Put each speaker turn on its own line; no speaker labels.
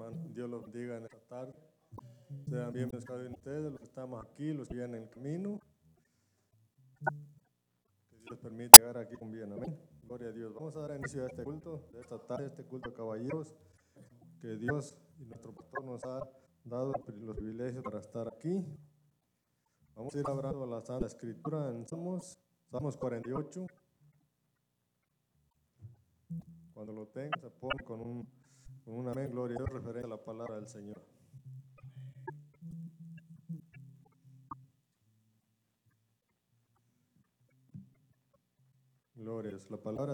hermano. Dios los bendiga en esta tarde. Sean bienvenidos cada uno de ustedes, los que estamos aquí, los que vienen en el camino. Que Dios les permita llegar aquí con bien. Amén. Gloria a Dios. Vamos a dar inicio a este culto, de esta tarde, este culto de caballeros, que Dios y nuestro pastor nos ha dado los privilegios para estar aquí. Vamos a ir abriendo la Santa Escritura en Salmos 48. Cuando lo tengan, se pone con un amén, gloria a Dios, referente a la palabra del Señor. Gloria a Dios. La palabra